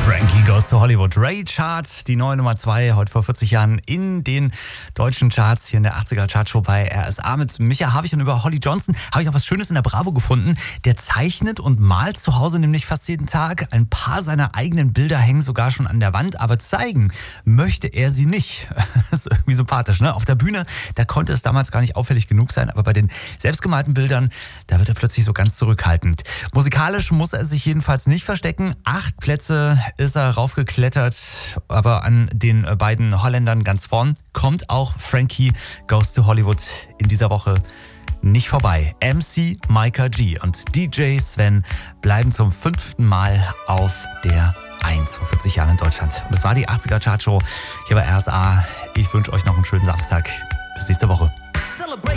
Frankie Goes to Hollywood. Ray Chart, die neue Nummer 2, heute vor 40 Jahren in den deutschen Charts, hier in der 80er Chartshow bei RSA mit Micha Havich und über Holly Johnson habe ich auch was Schönes in der Bravo gefunden. Der zeichnet und malt zu Hause nämlich fast jeden Tag. Ein paar seiner eigenen Bilder hängen sogar schon an der Wand, aber zeigen möchte er sie nicht. Das ist irgendwie sympathisch, ne? Auf der Bühne, da konnte es damals gar nicht auffällig genug sein, aber bei den selbstgemalten Bildern, da wird er plötzlich so ganz zurückhaltend. Musikalisch muss er sich jedenfalls nicht verstecken. 8 Plätze ist er raufgeklettert, aber an den beiden Holländern ganz vorn kommt auch Frankie Goes to Hollywood in dieser Woche nicht vorbei. MC Micah G und DJ Sven bleiben zum 5. Mal auf der 1 vor 40 Jahren in Deutschland. Und das war die 80er Chartshow hier bei RSA. Ich wünsche euch noch einen schönen Samstag. Bis nächste Woche.